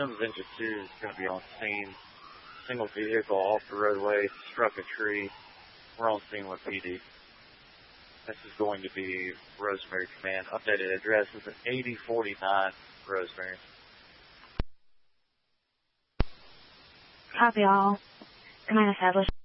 Sims Engine 2 is going to be on scene. Single vehicle off the roadway, struck a tree. We're on scene with PD. This is going to be Rosemary Command. Updated address is at 8049 Rosemary. Copy all. Command established.